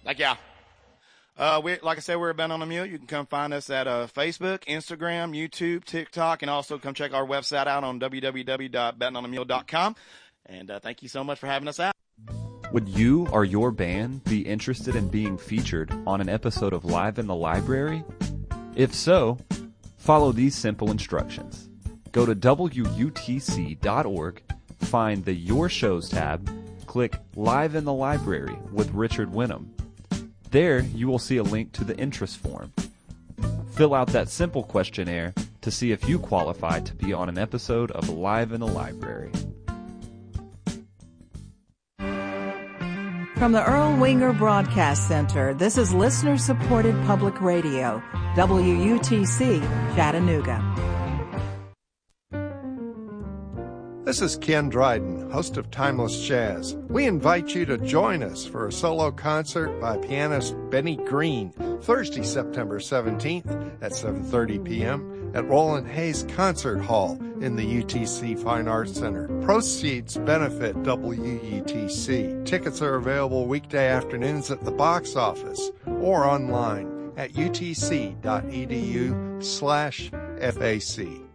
Heck yeah. Like I said, we're Betting on the Mule. You can come find us at Facebook, Instagram, YouTube, TikTok, and also come check our website out on www.bettingonthemule.com. And thank you so much for having us out. Would you or your band be interested in being featured on an episode of Live in the Library? If so, follow these simple instructions. Go to WUTC.org, find the Your Shows tab, click Live in the Library with Richard Winham. There, you will see a link to the interest form. Fill out that simple questionnaire to see if you qualify to be on an episode of Live in the Library. From the Earl Winger Broadcast Center, this is listener-supported public radio, WUTC, Chattanooga. This is Ken Dryden, host of Timeless Jazz. We invite you to join us for a solo concert by pianist Benny Green, Thursday, September 17th at 7:30 p.m. at Roland Hayes Concert Hall in the UTC Fine Arts Center. Proceeds benefit WUTC. Tickets are available weekday afternoons at the box office or online at utc.edu/FAC.